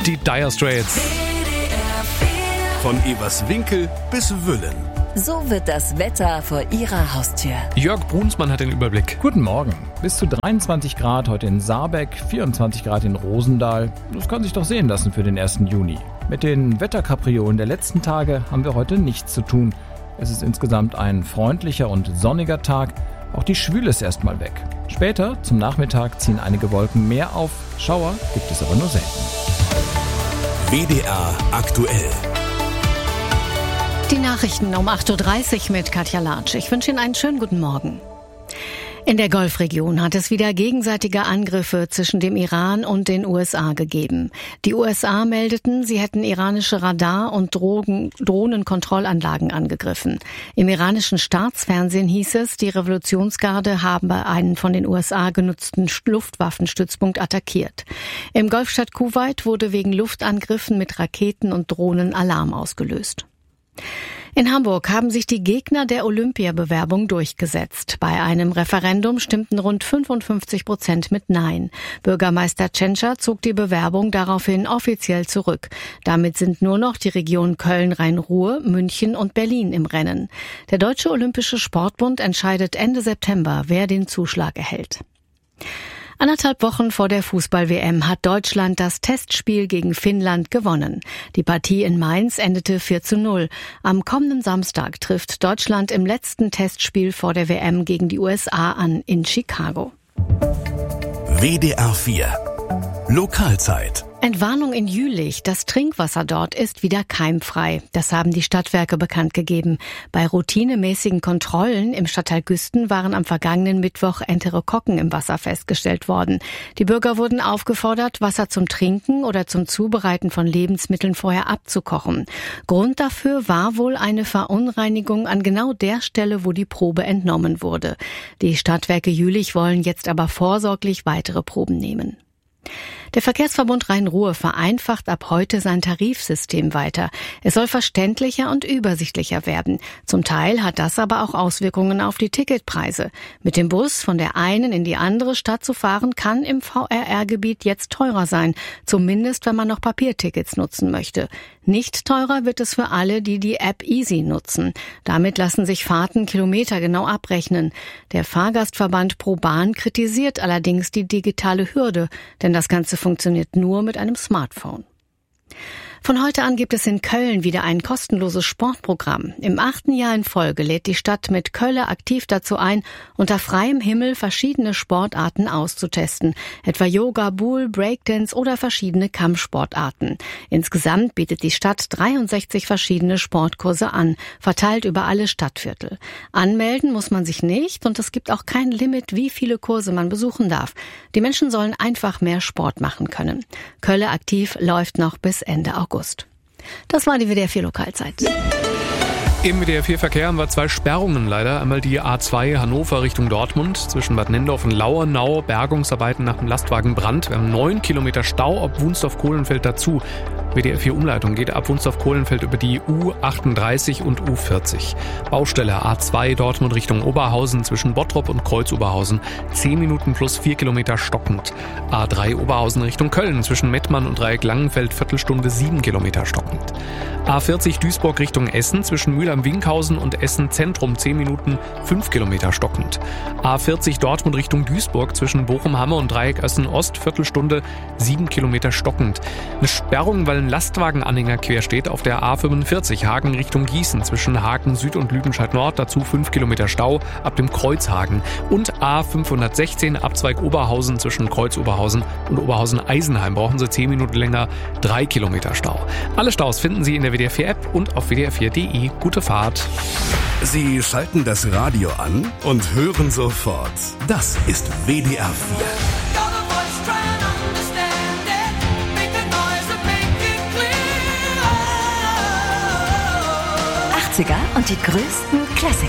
Die Dire Straits. Von Eberswinkel bis Wüllen. So wird das Wetter vor Ihrer Haustür. Jörg Brunsmann hat den Überblick. Guten Morgen. Bis zu 23 Grad heute in Saarbeck, 24 Grad in Rosendahl. Das kann sich doch sehen lassen für den 1. Juni. Mit den Wetterkapriolen der letzten Tage haben wir heute nichts zu tun. Es ist insgesamt ein freundlicher und sonniger Tag. Auch die Schwüle ist erstmal weg. Später, zum Nachmittag, ziehen einige Wolken mehr auf. Schauer gibt es aber nur selten. WDR aktuell. Die Nachrichten um 8.30 Uhr mit Katja Latsch. Ich wünsche Ihnen einen schönen guten Morgen. In der Golfregion hat es wieder gegenseitige Angriffe zwischen dem Iran und den USA gegeben. Die USA meldeten, sie hätten iranische Radar- und Drohnenkontrollanlagen angegriffen. Im iranischen Staatsfernsehen hieß es, die Revolutionsgarde habe einen von den USA genutzten Luftwaffenstützpunkt attackiert. Im Golfstaat Kuwait wurde wegen Luftangriffen mit Raketen und Drohnen Alarm ausgelöst. In Hamburg haben sich die Gegner der Olympiabewerbung durchgesetzt. Bei einem Referendum stimmten rund 55% mit Nein. Bürgermeister Tschentscher zog die Bewerbung daraufhin offiziell zurück. Damit sind nur noch die Regionen Köln-Rhein-Ruhr, München und Berlin im Rennen. Der Deutsche Olympische Sportbund entscheidet Ende September, wer den Zuschlag erhält. 1,5 Wochen vor der Fußball-WM hat Deutschland das Testspiel gegen Finnland gewonnen. Die Partie in Mainz endete 4:0. Am kommenden Samstag trifft Deutschland im letzten Testspiel vor der WM gegen die USA an in Chicago. WDR 4 Lokalzeit. Entwarnung in Jülich. Das Trinkwasser dort ist wieder keimfrei. Das haben die Stadtwerke bekannt gegeben. Bei routinemäßigen Kontrollen im Stadtteil Güsten waren am vergangenen Mittwoch Enterokokken im Wasser festgestellt worden. Die Bürger wurden aufgefordert, Wasser zum Trinken oder zum Zubereiten von Lebensmitteln vorher abzukochen. Grund dafür war wohl eine Verunreinigung an genau der Stelle, wo die Probe entnommen wurde. Die Stadtwerke Jülich wollen jetzt aber vorsorglich weitere Proben nehmen. Der Verkehrsverbund Rhein-Ruhr vereinfacht ab heute sein Tarifsystem weiter. Es soll verständlicher und übersichtlicher werden. Zum Teil hat das aber auch Auswirkungen auf die Ticketpreise. Mit dem Bus von der einen in die andere Stadt zu fahren, kann im VRR-Gebiet jetzt teurer sein. Zumindest, wenn man noch Papiertickets nutzen möchte. Nicht teurer wird es für alle, die die App Easy nutzen. Damit lassen sich Fahrten kilometergenau abrechnen. Der Fahrgastverband ProBahn kritisiert allerdings die digitale Hürde, denn das Ganze funktioniert nur mit einem Smartphone. Von heute an gibt es in Köln wieder ein kostenloses Sportprogramm. Im 8. Jahr in Folge lädt die Stadt mit Kölle aktiv dazu ein, unter freiem Himmel verschiedene Sportarten auszutesten, etwa Yoga, Boule, Breakdance oder verschiedene Kampfsportarten. Insgesamt bietet die Stadt 63 verschiedene Sportkurse an, verteilt über alle Stadtviertel. Anmelden muss man sich nicht und es gibt auch kein Limit, wie viele Kurse man besuchen darf. Die Menschen sollen einfach mehr Sport machen können. Kölle aktiv läuft noch bis Ende August. Das war die WDR 4 Lokalzeit. Im WDR 4 Verkehr haben wir 2 Sperrungen leider. Einmal die A2 Hannover Richtung Dortmund zwischen Bad Nendorf und Lauernau. Bergungsarbeiten nach dem Lastwagenbrand. Wir haben 9 Kilometer Stau ab Wunsdorf-Kohlenfeld dazu. WDR 4 Umleitung geht ab Wunsdorf-Kohlenfeld über die U38 und U40. Baustelle A2 Dortmund Richtung Oberhausen zwischen Bottrop und Kreuz-Oberhausen. 10 Minuten plus 4 Kilometer stockend. A3 Oberhausen Richtung Köln zwischen Mettmann und Dreieck Langenfeld Viertelstunde 7 Kilometer stockend. A40 Duisburg Richtung Essen zwischen Mülheim-Winkhausen und Essen Zentrum 10 Minuten 5 Kilometer stockend. A40 Dortmund Richtung Duisburg zwischen Bochum-Hamme und Dreieck Essen-Ost Viertelstunde 7 Kilometer stockend. Eine Sperrung, weil ein Lastwagenanhänger quer steht auf der A45 Hagen Richtung Gießen zwischen Hagen Süd und Lüdenscheid Nord, dazu 5 Kilometer Stau ab dem Kreuzhagen. Und A516 Abzweig Oberhausen zwischen Kreuz-Oberhausen und Oberhausen-Eisenheim brauchen Sie 10 Minuten länger, 3 Kilometer Stau. Alle Staus finden Sie in der WDR 4 App und auf wdr4.de. Gute Fahrt. Sie schalten das Radio an und hören sofort. Das ist WDR 4. 80er und die größten Klassiker.